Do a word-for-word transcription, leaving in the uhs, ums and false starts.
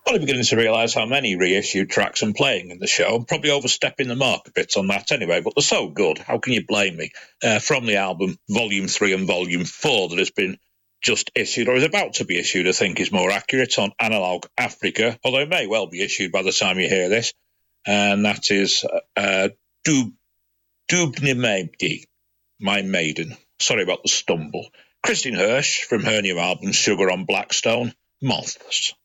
Only beginning to realise how many reissued tracks I'm playing in the show. I'm probably overstepping the mark a bit on that anyway, but they're so good. How can you blame me? Uh, from the album Volume three and Volume four that has been just issued, or is about to be issued, I think is more accurate, on Analog Africa, although it may well be issued by the time you hear this. And that is uh, Dub Dubnimedi, My Maiden. Sorry about the stumble. Christine Hirsch from her new album Sugar on Blackstone, Moths.